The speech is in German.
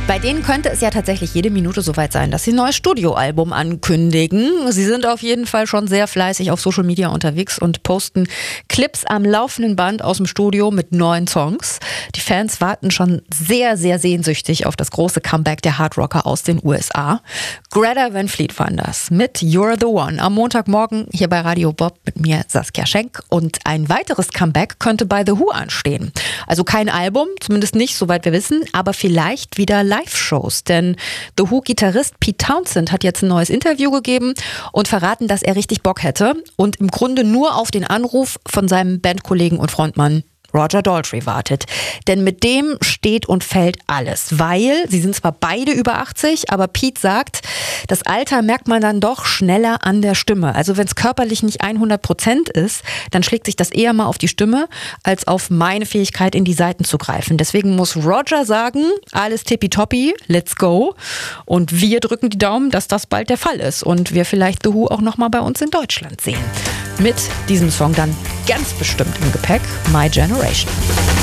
Bei denen könnte es ja tatsächlich jede Minute soweit sein, dass sie ein neues Studioalbum ankündigen. Sie sind auf jeden Fall schon sehr fleißig auf Social Media unterwegs und posten Clips am laufenden Band aus dem Studio mit neuen Songs. Die Fans warten schon sehr, sehr sehnsüchtig auf das große Comeback der Hardrocker aus den USA. Greta Van Fleet waren das mit You're the One am Montagmorgen hier bei Radio Bob mit mir Saskia Schenk. Und ein weiteres Comeback könnte bei The Who anstehen. Also kein Album, zumindest nicht, soweit wir wissen, aber vielleicht wieder Live-Shows. Denn The Who-Gitarrist Pete Townshend hat jetzt ein neues Interview gegeben und verraten, dass er richtig Bock hätte und im Grunde nur auf den Anruf von seinem Bandkollegen und Frontmann Roger Daltrey wartet. Denn mit dem steht und fällt alles. Weil, sie sind zwar beide über 80, aber Pete sagt, das Alter merkt man dann doch schneller an der Stimme. Also wenn es körperlich nicht 100% ist, dann schlägt sich das eher mal auf die Stimme, als auf meine Fähigkeit, in die Saiten zu greifen. Deswegen muss Roger sagen, alles tippitoppi, let's go. Und wir drücken die Daumen, dass das bald der Fall ist. Und wir vielleicht The Who auch nochmal bei uns in Deutschland sehen. Mit diesem Song dann ganz bestimmt im Gepäck, My Generation.